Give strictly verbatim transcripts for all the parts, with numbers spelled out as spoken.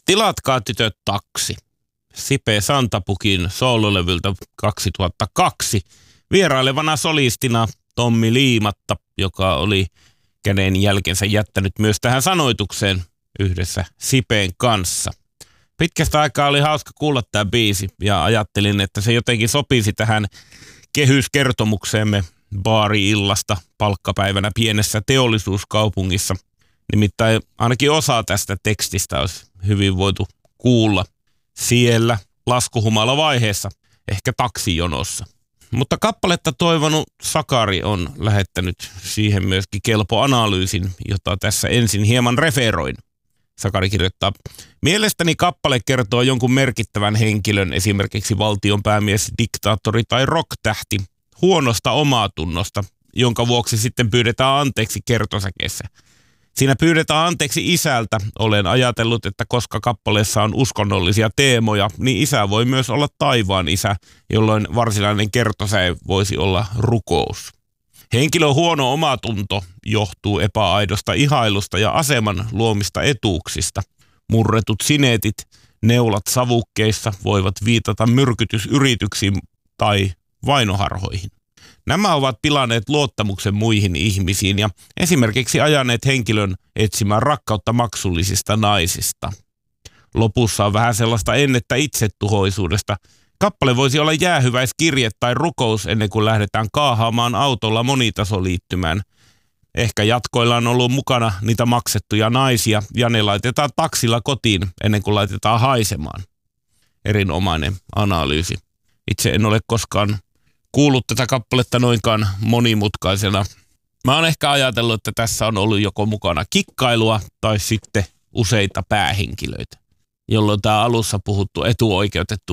Tilatkaa tytöt taksi. Sipe Santapukin soololevyltä kaksituhattakaksi. Vierailevana solistina Tommi Liimatta, joka oli käden jälkensä jättänyt myös tähän sanoitukseen yhdessä Sipeen kanssa. Pitkästä aikaa oli hauska kuulla tämä biisi ja ajattelin, että se jotenkin sopisi tähän kehyskertomukseemme baari-illasta palkkapäivänä pienessä teollisuuskaupungissa. Nimittäin ainakin osa tästä tekstistä olisi hyvin voitu kuulla siellä laskuhumala vaiheessa, ehkä taksijonossa. Mutta kappaletta toivonut Sakari on lähettänyt siihen myöskin kelpo analyysin, jota tässä ensin hieman referoin. Sakari kirjoittaa, mielestäni kappale kertoo jonkun merkittävän henkilön, esimerkiksi valtionpäämies, diktaattori tai rock-tähti, huonosta omaatunnosta, jonka vuoksi sitten pyydetään anteeksi kertosäkeessä. Siinä pyydetään anteeksi isältä. Olen ajatellut, että koska kappaleessa on uskonnollisia teemoja, niin isä voi myös olla taivaan isä, jolloin varsinainen kertosäe voisi olla rukous. Henkilön huono omatunto johtuu epäaidosta ihailusta ja aseman luomista etuuksista. Murretut sineetit, neulat savukkeissa voivat viitata myrkytysyrityksiin tai vainoharhoihin. Nämä ovat pilanneet luottamuksen muihin ihmisiin ja esimerkiksi ajaneet henkilön etsimään rakkautta maksullisista naisista. Lopussa on vähän sellaista ennettä itsetuhoisuudesta. Kappale voisi olla jäähyväiskirje tai rukous ennen kuin lähdetään kaahaamaan autolla monitasoliittymään. Ehkä jatkoilla on ollut mukana niitä maksettuja naisia ja ne laitetaan taksilla kotiin ennen kuin laitetaan haisemaan. Erinomainen analyysi. Itse en ole koskaan kuullut tätä kappaletta noinkaan monimutkaisena. Mä oon ehkä ajatellut, että tässä on ollut joko mukana kikkailua tai sitten useita päähenkilöitä, jolloin tämä alussa puhuttu etuoikeutettu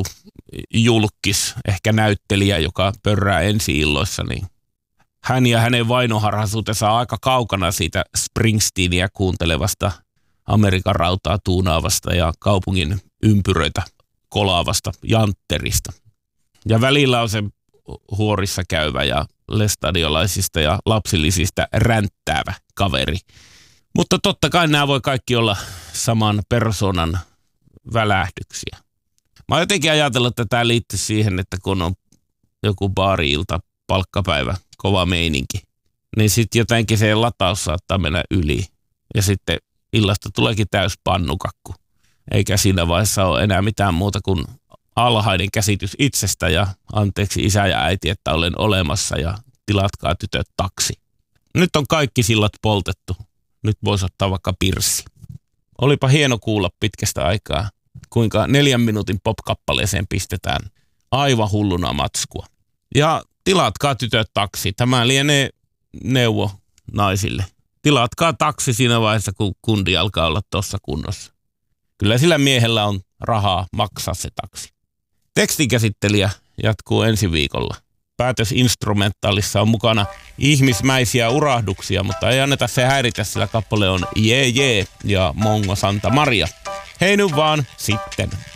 julkis, ehkä näyttelijä, joka pörrää ensi-illoissa, niin hän ja hänen vainoharhaisuutensa on aika kaukana siitä Springsteenia kuuntelevasta, Amerikan rautaa tuunaavasta ja kaupungin ympyröitä kolaavasta jantterista. Ja välillä on se huorissa käyvä ja lestadiolaisista ja lapsillisista ränttäävä kaveri. Mutta totta kai nämä voi kaikki olla saman persoonan välähdyksiä. Mä oon jotenkin ajatellut, että tämä liittyy siihen, että kun on joku baari-ilta, palkkapäivä, kova meininki, niin sitten jotenkin se lataus saattaa mennä yli. Ja sitten illasta tuleekin täys pannukakku. Eikä siinä vaiheessa ole enää mitään muuta kuin alhainen käsitys itsestä ja anteeksi isä ja äiti, että olen olemassa ja tilatkaa tytöt taksi. Nyt on kaikki sillat poltettu. Nyt voisi ottaa vaikka pirssi. Olipa hieno kuulla pitkästä aikaa, kuinka neljän minuutin pop-kappaleeseen pistetään aivan hulluna matskua. Ja tilatkaa tytöt taksi. Tämä lienee neuvo naisille. Tilatkaa taksi siinä vaiheessa, kun kundi alkaa olla tuossa kunnossa. Kyllä sillä miehellä on rahaa maksaa se taksi. Tekstinkäsittelijä jatkuu ensi viikolla. Päätösinstrumentaalissa on mukana ihmismäisiä urahduksia, mutta ei anneta se häiritä, sillä kappale on Jee Jee ja Mongo Santa Maria. Hei nyt vaan sitten.